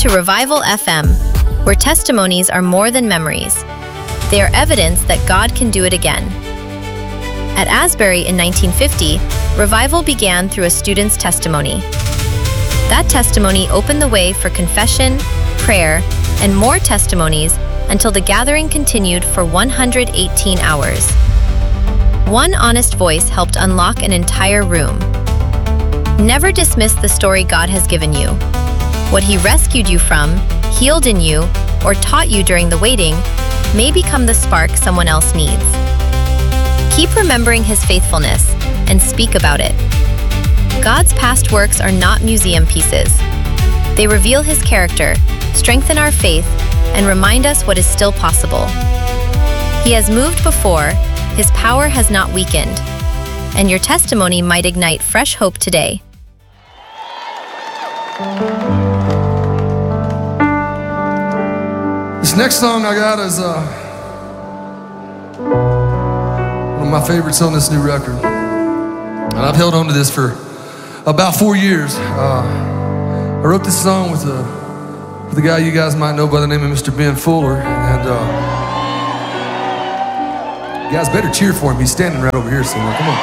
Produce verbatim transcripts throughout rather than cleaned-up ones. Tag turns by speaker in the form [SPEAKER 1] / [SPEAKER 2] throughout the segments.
[SPEAKER 1] to Revival F M, where testimonies are more than memories. They are evidence that God can do it again. At Asbury in nineteen fifty, Revival began through a student's testimony. That testimony opened the way for confession, prayer, and more testimonies until the gathering continued for one hundred eighteen hours. One honest voice helped unlock an entire room. Never dismiss the story God has given you. What He rescued you from, healed in you, or taught you during the waiting may become the spark someone else needs. Keep remembering His faithfulness and speak about it. God's past works are not museum pieces. They reveal His character, strengthen our faith, and remind us what is still possible. He has moved before, His power has not weakened, and your testimony might ignite fresh hope today.
[SPEAKER 2] This next song I got is uh, one of my favorites on this new record. And I've held on to this for about four years. Uh, I wrote this song with a, with a guy you guys might know by the name of Mister Ben Fuller. And uh, you guys better cheer for him. He's standing right over here somewhere. Come on.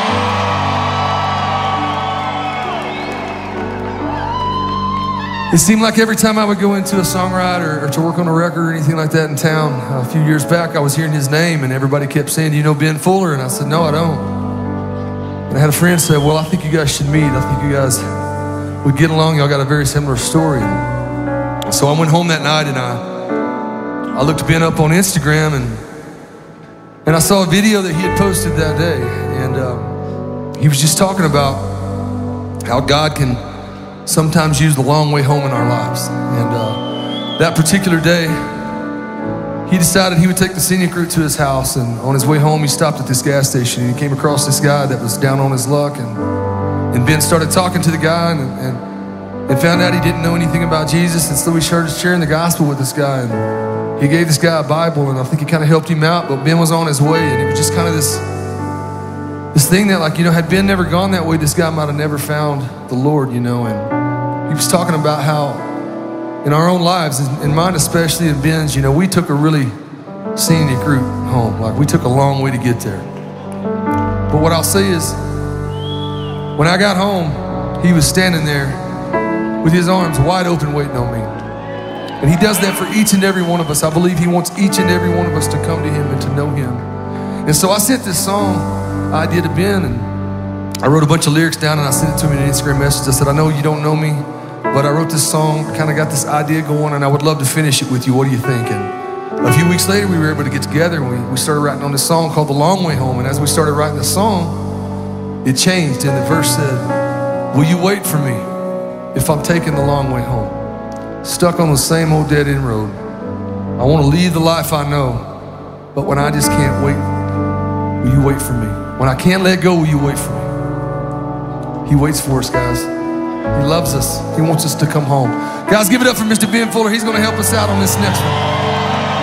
[SPEAKER 2] It seemed like every time I would go into a songwriter or to work on a record or anything like that in town, a few years back, I was hearing his name and everybody kept saying, "Do you know Ben Fuller?" And I said, "No, I don't." And I had a friend say, "Well, I think you guys should meet. I think you guys would get along. Y'all got a very similar story." And so I went home that night and I, I looked Ben up on Instagram and and I saw a video that he had posted that day. And uh, he was just talking about how God can sometimes use the long way home in our lives. And uh, that particular day, he decided he would take the scenic route to his house, and on his way home, he stopped at this gas station, and he came across this guy that was down on his luck, and, and Ben started talking to the guy, and, and, and found out he didn't know anything about Jesus, and so he started sharing the gospel with this guy, and he gave this guy a Bible, and I think he kind of helped him out, but Ben was on his way, and it was just kind of this, this thing that, like, you know, had Ben never gone that way, this guy might have never found the Lord, you know. And he was talking about how in our own lives, in mine especially, and Ben's, you know, we took a really scenic route home. Like, we took a long way to get there. But what I'll say is, when I got home, he was standing there with his arms wide open waiting on me. And he does that for each and every one of us. I believe he wants each and every one of us to come to him and to know him. And so I sent this song idea to Ben, and I wrote a bunch of lyrics down and I sent it to him in an Instagram message. I said, "I know you don't know me, but I wrote this song, kind of got this idea going, and I would love to finish it with you. What do you think?" And a few weeks later, we were able to get together, and we, we started writing on this song called The Long Way Home. And as we started writing the song, it changed, and the verse said, "Will you wait for me if I'm taking the long way home? Stuck on the same old dead-end road. I want to leave the life I know, but when I just can't wait, will you wait for me? When I can't let go, will you wait for me?" He waits for us, guys. He loves us. He wants us to come home. Guys, give it up for Mister Ben Fuller. He's going to help us out on this next one.